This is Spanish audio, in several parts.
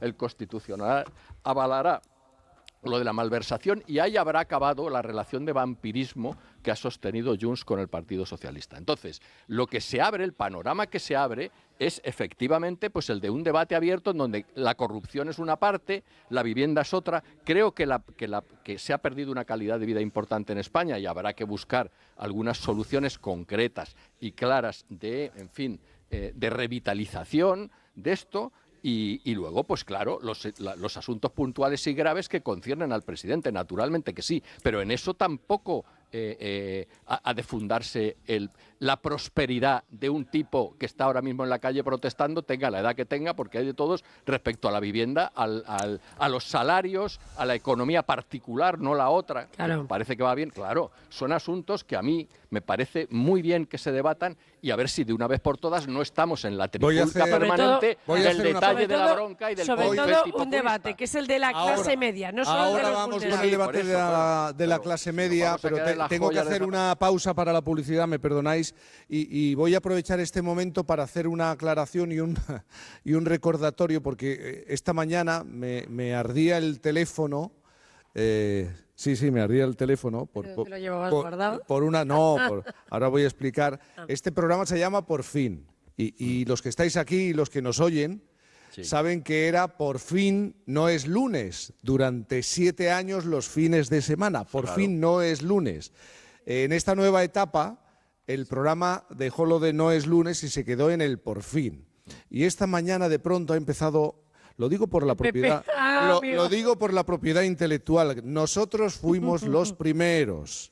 el Constitucional avalará lo de la malversación y ahí habrá acabado la relación de vampirismo que ha sostenido Junts con el Partido Socialista. Entonces, lo que se abre, el panorama que se abre es efectivamente pues el de un debate abierto en donde la corrupción es una parte, la vivienda es otra. Creo que se ha perdido una calidad de vida importante en España y habrá que buscar algunas soluciones concretas y claras de revitalización de esto. Y luego, pues claro, los asuntos puntuales y graves que conciernen al presidente, naturalmente que sí, pero en eso tampoco ha de fundarse la prosperidad de un tipo que está ahora mismo en la calle protestando, tenga la edad que tenga, porque hay de todos respecto a la vivienda, a los salarios, a la economía particular, no la otra. Claro. Parece que va bien, claro. Son asuntos que a mí me parece muy bien que se debatan y a ver si de una vez por todas no estamos en la trifulca permanente del detalle de la bronca y del sobre todo populista. un debate que es el de la clase media, no solo ahora de los vamos con funcionarios. el debate de la clase media, pero tengo que hacer una pausa para la publicidad, me perdonáis, y voy a aprovechar este momento para hacer una aclaración y un recordatorio, porque esta mañana me ardía el teléfono. Sí, me ardía el teléfono. ¿Te lo llevabas guardado? Ahora voy a explicar. Este programa se llama Por Fin, y los que estáis aquí y los que nos oyen saben que era Por Fin no es lunes. Durante 7 años los fines de semana. Por fin no es lunes. En esta nueva etapa, el programa dejó lo de no es lunes y se quedó en el Por Fin. Y esta mañana de pronto ha empezado... Lo digo por la propiedad, lo digo por la propiedad intelectual. Nosotros fuimos los primeros.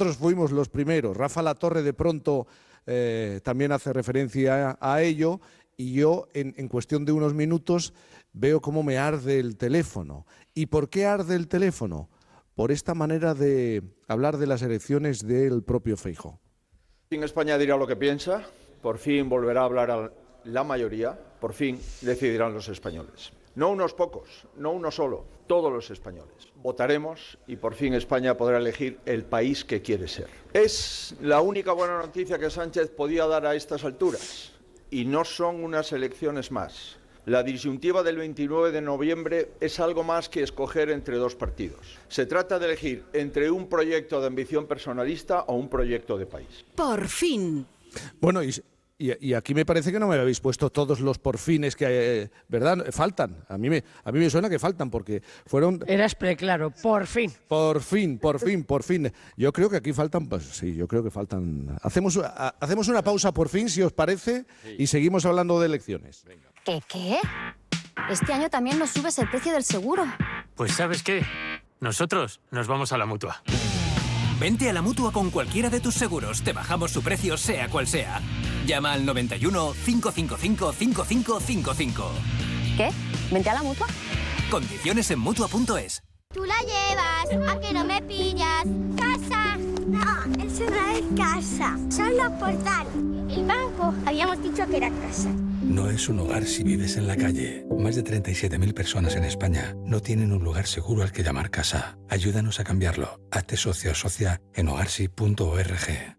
Rafa Latorre de pronto también hace referencia a ello, y yo en cuestión de unos minutos veo cómo me arde el teléfono. ¿Y por qué arde el teléfono? Por esta manera de hablar de las elecciones del propio Feijóo. Por fin España dirá lo que piensa, por fin volverá a hablar a la mayoría, por fin decidirán los españoles. No unos pocos, no uno solo, todos los españoles. Votaremos y por fin España podrá elegir el país que quiere ser. Es la única buena noticia que Sánchez podía dar a estas alturas, y no son unas elecciones más. La disyuntiva del 29 de noviembre es algo más que escoger entre dos partidos. Se trata de elegir entre un proyecto de ambición personalista o un proyecto de país. Por fin. Bueno, y aquí me parece que no me habéis puesto todos los porfines que, ¿verdad? Faltan. A mí me suena que faltan porque fueron... Eras preclaro, por fin. Por fin. Yo creo que aquí faltan, pues sí, yo creo que faltan... Hacemos una pausa por fin, si os parece, y seguimos hablando de elecciones. Venga. ¿Qué? Este año también nos subes el precio del seguro. Pues ¿sabes qué? Nosotros nos vamos a la Mutua. Vente a la Mutua con cualquiera de tus seguros. Te bajamos su precio, sea cual sea. Llama al 91 555 5555. ¿Qué? ¿Vente a la Mutua? Condiciones en Mutua.es. Tú la llevas, a que no me pillas. ¡Casa! No, eso no es casa. Solo portal. El banco, habíamos dicho que era casa. No es un hogar si vives en la calle. Más de 37.000 personas en España no tienen un lugar seguro al que llamar casa. Ayúdanos a cambiarlo. Hazte socio o socia en hogarsi.org.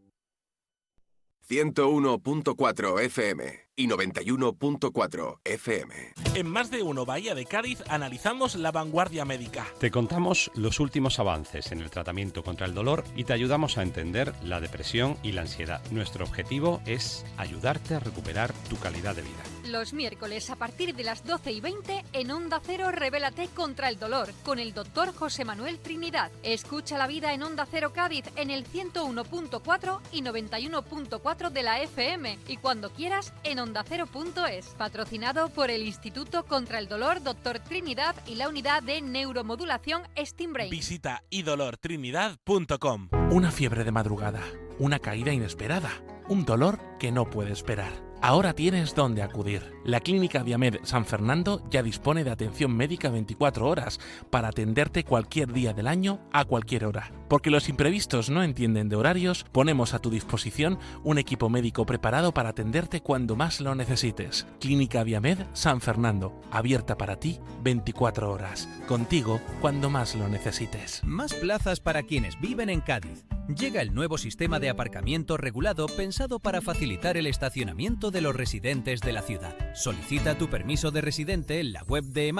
101.4 FM y 91.4 FM. En Más de Uno Bahía de Cádiz analizamos la vanguardia médica. Te contamos los últimos avances en el tratamiento contra el dolor y te ayudamos a entender la depresión y la ansiedad. Nuestro objetivo es ayudarte a recuperar tu calidad de vida. Los miércoles a partir de las 12:20 en Onda Cero Revélate contra el dolor con el doctor José Manuel Trinidad. Escucha la vida en Onda Cero Cádiz en el 101.4 y 91.4 de la FM y cuando quieras en ondacero.es. Patrocinado por el Instituto contra el Dolor Dr. Trinidad y la Unidad de Neuromodulación Steambrain. Visita idolortrinidad.com. Una fiebre de madrugada, una caída inesperada, un dolor que no puede esperar. Ahora tienes dónde acudir. La Clínica Diamed San Fernando ya dispone de atención médica 24 horas para atenderte cualquier día del año a cualquier hora. Porque los imprevistos no entienden de horarios, ponemos a tu disposición un equipo médico preparado para atenderte cuando más lo necesites. Clínica Diamed San Fernando, abierta para ti 24 horas. Contigo cuando más lo necesites. Más plazas para quienes viven en Cádiz. Llega el nuevo sistema de aparcamiento regulado pensado para facilitar el estacionamiento de los residentes de la ciudad. Solicita tu permiso de residente en la web de